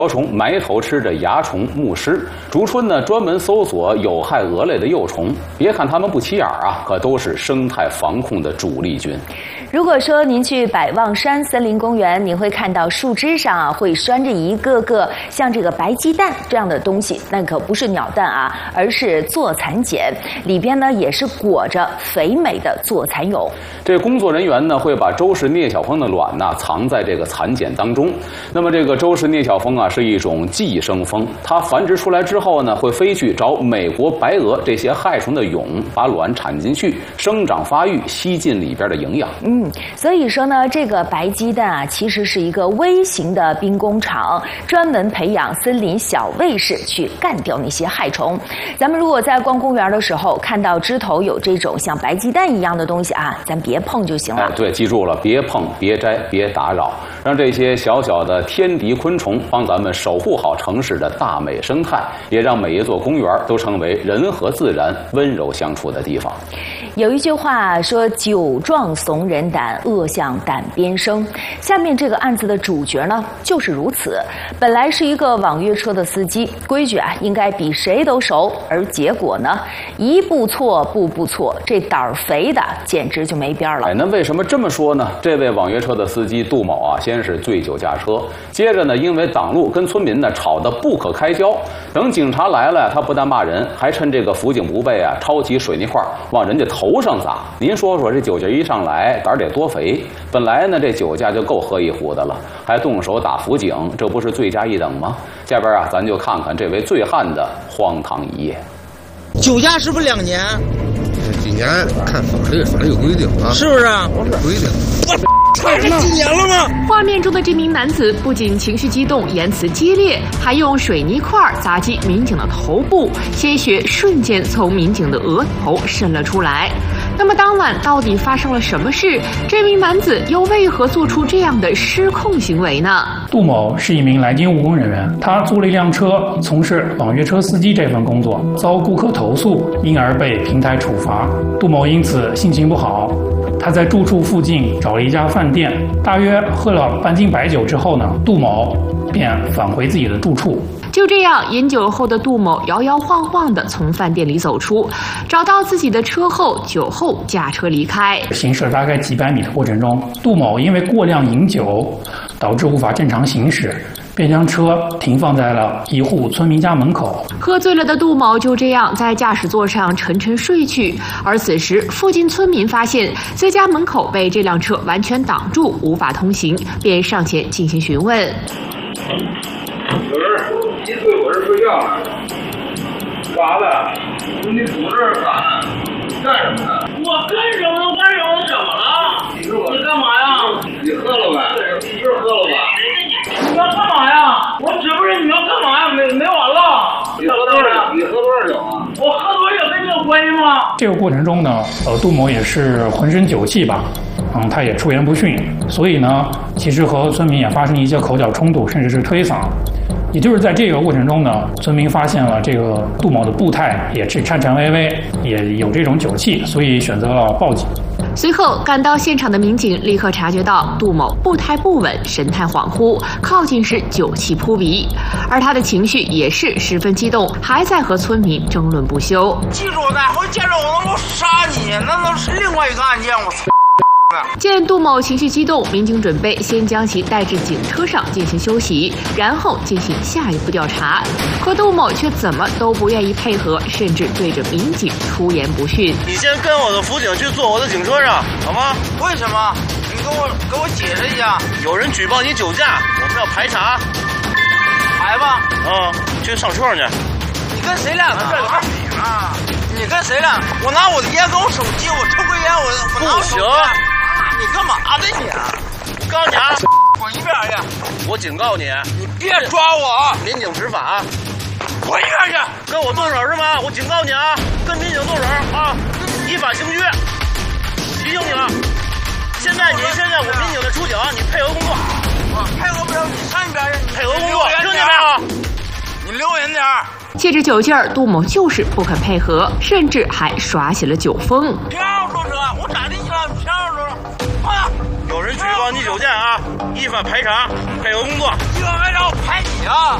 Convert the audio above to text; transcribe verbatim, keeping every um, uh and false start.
瓢虫埋头吃着蚜虫、木虱，竹春呢专门搜索有害蛾类的幼虫。别看它们不起眼啊，可都是生态防控的主力军。 如果说您去百望山森林公园，您会看到树枝上啊会拴着一个个像这个白鸡蛋这样的东西，那可不是鸟蛋啊，而是坐蚕茧，里边呢也是裹着肥美的坐蚕蛹。 这工作人员呢会把周氏聂小蜂的卵呢藏在这个蚕茧当中。那么这个周氏聂小蜂啊是一种寄生蜂，它繁殖出来之后呢会飞去找美国白蛾这些害虫的蛹，把卵产进去，生长发育，吸进里边的营养。 嗯，所以说呢，这个白鸡蛋啊，其实是一个微型的兵工厂，专门培养森林小卫士去干掉那些害虫。咱们如果在逛公园的时候看到枝头有这种像白鸡蛋一样的东西啊，咱别碰就行了。 哎，对，记住了，别碰、别摘、别打扰，让这些小小的天敌昆虫帮咱们守护好城市的大美生态，也让每一座公园都成为人和自然温柔相处的地方。 有一句话说：“酒壮怂人胆，恶向胆边生。”下面这个案子的主角呢，就是如此。本来是一个网约车的司机，规矩啊应该比谁都熟，而结果呢，一步错，步步错，这胆儿肥的简直就没边了。 哎，那为什么这么说呢？这位网约车的司机杜某啊，先是醉酒驾车，接着呢，因为挡路跟村民呢吵得不可开交。等警察来了，他不但骂人，还趁这个辅警不备啊，抄起水泥块往人家头上砸。您说说，这酒劲一上来，胆儿得多肥？本来呢，这酒驾就够喝一壶的了，还动手打辅警，这不是罪加一等吗？下边啊，咱就看看这位醉汉的荒唐一夜。 酒驾是不是两年？ 几年看法律，法律有规定啊， 是不是？ 不是规定。 我差这几年了吗？ 画面中的这名男子不仅情绪激动、言辞激烈，还用水泥块砸击民警的头部，鲜血瞬间从民警的额头渗了出来。那么当晚到底发生了什么事？这名男子又为何做出这样的失控行为呢？ 杜某是一名来京务工人员，他租了一辆车，从事网约车司机这份工作，遭顾客投诉，因而被平台处罚。杜某因此心情不好，他在住处附近找了一家饭店，大约喝了半斤白酒之后呢，杜某便返回自己的住处。 就这样，饮酒后的杜某摇摇晃晃地从饭店里走出，找到自己的车后，酒后驾车离开。 行驶了大概几百米的过程中，杜某因为过量饮酒，导致无法正常行驶，便将车停放在了一户村民家门口。 喝醉了的杜某就这样在驾驶座上沉沉睡去，而此时附近村民发现自家门口被这辆车完全挡住，无法通行，便上前进行询问。 有人一睡我这睡觉呢，干啥的？你堵这儿干啥？干什么呢？我干什么？干什么？怎么了？你你干嘛呀？你喝了呗？你是喝了吧？你要干嘛呀？我指不是你要干嘛呀？没没完了。你喝多少？你喝多少酒啊？我喝多少跟你有关系吗？ 这个过程中呢，呃，杜某也是浑身酒气吧，嗯，他也出言不逊，所以呢，其实和村民也发生一些口角冲突，甚至是推搡。也就是在这个过程中呢，村民发现了这个杜某的步态也是颤颤巍巍，也有这种酒气，所以选择了报警。 随后赶到现场的民警立刻察觉到杜某步态不稳，神态恍惚，靠近时酒气扑鼻，而他的情绪也是十分激动，还在和村民争论不休。 记住，哪回见着我能够杀你，那都是另外一个案件。我操！ 见杜某情绪激动，民警准备先将其带至警车上进行休息，然后进行下一步调查。可杜某却怎么都不愿意配合，甚至对着民警出言不逊。 你先跟我的辅警去坐我的警车上，好吗？ 为什么？你给我给我解释一下。 有人举报你酒驾，我们要排查。 排吧。 嗯，去上车上去。 你跟谁俩呢？这干你呢？你跟谁俩？我拿我的烟跟我手机，我抽根烟，我我拿我手机。 不行。 你干嘛的你？ 我告诉你啊！ 滚一边去！ 我警告你， 你别抓我！ 民警执法， 滚一边去！ 跟我动手是吗？我警告你啊，跟民警动手啊，依法刑拘。提醒你了，现在你现在我民警的出警，你配合工作。 我配合不了，你上一边去！ 配合工作，听见没有？ 你留人点儿。 借着酒劲儿，杜某就是不肯配合，甚至还耍起了酒疯。 飘出车！我咋地了？你飘出车！啊！ 有人举报你酒驾啊，依法排查，配合工作。 依法排查，我拍你啊！